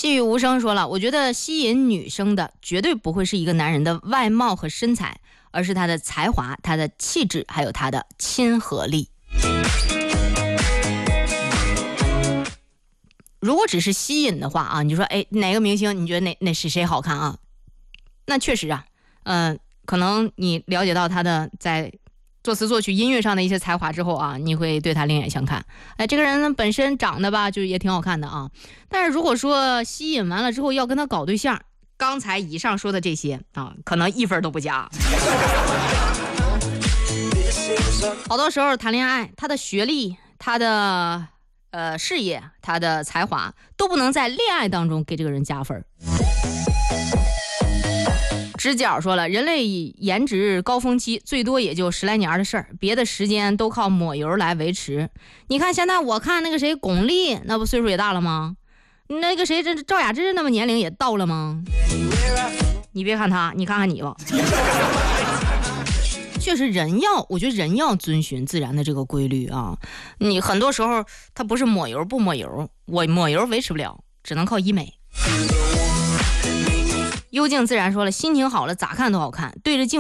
细雨无声说了，我觉得吸引女生的绝对不会是一个男人的外貌和身材，而是他的才华、他的气质，还有他的亲和力。如果只是吸引的话啊，你就说哎哪个明星你觉得哪是谁好看啊？那确实啊，可能你了解到他的在作词作曲音乐上的一些才华之后啊，你会对他另眼相看。哎，这个人本身长得吧就也挺好看的啊，但是如果说吸引完了之后要跟他搞对象，刚才以上说的这些啊，可能1分都不加。好多时候谈恋爱，他的学历、他的事业、他的才华都不能在恋爱当中给这个人加分。直角说了，人类颜值高峰期最多也就10来年的事儿，别的时间都靠抹油来维持。你看现在我看那个谁巩俐，那不岁数也大了吗？那个谁这赵雅芝那么年龄也到了吗？你别看他，你看看你吧。确实我觉得人要遵循自然的这个规律啊。你很多时候他不是抹油不抹油，我抹油维持不了，只能靠医美。幽静自然说了，心情好了咋看都好看，对着镜